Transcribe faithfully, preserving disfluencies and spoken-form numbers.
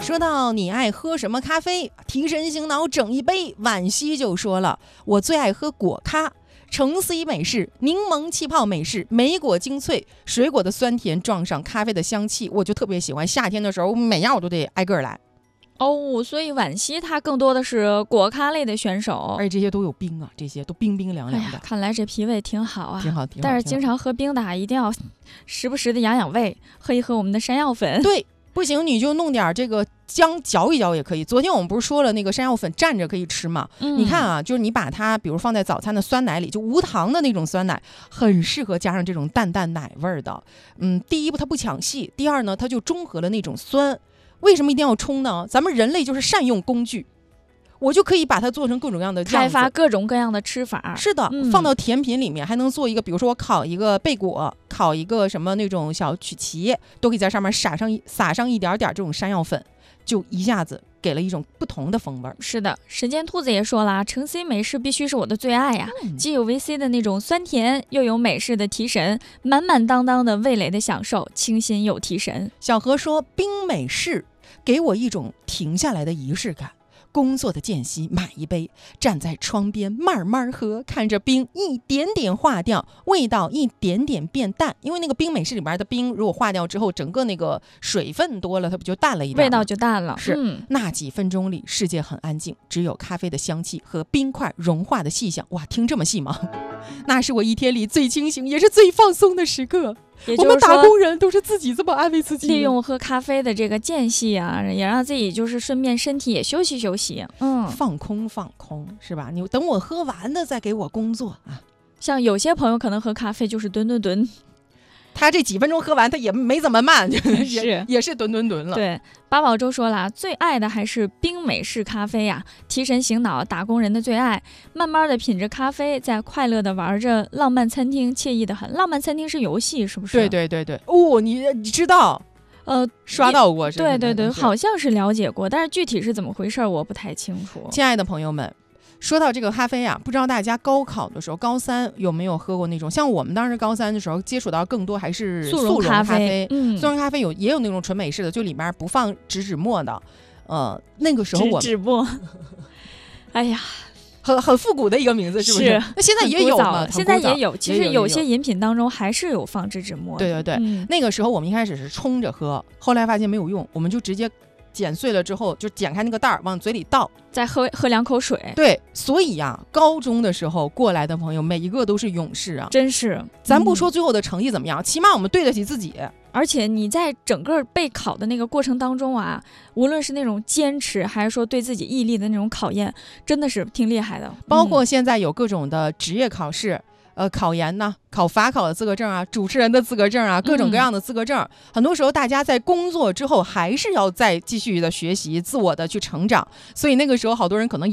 说到你爱喝什么咖啡，提神醒脑整一杯，惋惜就说了，我最爱喝果咖。橙 C 美式、柠檬气泡美式、莓果精粹，水果的酸甜撞上咖啡的香气，我就特别喜欢。夏天的时候，每样我都得挨个来。 哦，所以惋惜他更多的是果咖类的选手， 而且这些都有冰啊，这些都冰冰凉凉的。 哎、看来这脾胃挺好啊， 挺好，挺好。 但是经常喝冰的啊，一定要时不时的养养胃，喝一喝我们的山药粉。 对。不行，你就弄点这个姜嚼一嚼也可以。昨天我们不是说了那个山药粉蘸着可以吃吗？嗯、你看啊，就是你把它比如放在早餐的酸奶里，就无糖的那种酸奶，很适合加上这种淡淡奶味的。嗯，第一步它不抢戏，第二呢，它就中和了那种酸。为什么一定要冲呢？咱们人类就是善用工具。我就可以把它做成各种各样的样子， 开发各种各样的吃法。 是的、嗯、放到甜品里面还能做一个，比如说我烤一个贝果，烤一个什么那种小曲奇，都可以在上面撒上撒上一点点这种山药粉，就一下子给了一种不同的风味。 是的，神间兔子也说了，橙 C 美式必须是我的最爱呀、啊嗯、既有 V C 的那种酸甜，又有美式的提神，满满当当的味蕾的享受，清新又提神。 小何说，冰美式给我一种停下来的仪式感，工作的间隙买一杯，站在窗边慢慢喝，看着冰一点点化掉，味道一点点变淡。因为那个冰美式里边的冰如果化掉之后，整个那个水分多了，它不就淡了一点， 味道就淡了。 是、 嗯、 那几分钟里世界很安静，只有咖啡的香气和冰块融化的细响。哇，听这么细吗？那是我一天里最清醒也是最放松的时刻。我们打工人都是自己这么安慰自己， 利用喝咖啡的这个间隙啊，也让自己就是顺便身体也休息休息，嗯， 放空放空，是吧？你等我喝完了再给我工作啊。 像有些朋友可能喝咖啡就是吨吨吨， 他这几分钟喝完，他也没怎么慢， 是也是吨吨吨了。 对，八宝粥说了，最爱的还是冰美式咖啡呀、啊，提神醒脑，打工人的最爱。慢慢的品着咖啡，在快乐的玩着浪漫餐厅，惬意的很。浪漫餐厅是游戏，是不是？ 对对对对。哦，你你知道？ 呃， 刷到过是？ 对对对，好像是了解过，但是具体是怎么回事我不太清楚。 亲爱的朋友们。说到这个咖啡啊，不知道大家高考的时候，高三有没有喝过那种？像我们当时高三的时候接触到更多还是速溶咖啡， 咖啡嗯， 速溶咖啡有也有那种纯美式的，就里面不放植脂末的。呃，那个时候我植脂末，哎呀， 很很复古的一个名字，是不是？ 是那现在也有嘛？ 现在也有。其实有些饮品当中还是有放植脂末的。 对对对、嗯，那个时候我们一开始是冲着喝，后来发现没有用，我们就直接。剪碎了之后就剪开那个袋儿往嘴里倒， 再喝喝两口水。 对，所以呀、啊，高中的时候过来的朋友每一个都是勇士啊， 真是。 咱不说最后的成绩怎么样、嗯、起码我们对得起自己。 而且你在整个备考的那个过程当中啊，无论是那种坚持还是说对自己毅力的那种考验，真的是挺厉害的。 包括现在有各种的职业考试、嗯、呃，考研呢，考法考的资格证啊，主持人的资格证啊，各种各样的资格证、嗯、很多时候大家在工作之后还是要再继续的学习，自我的去成长，所以那个时候好多人可能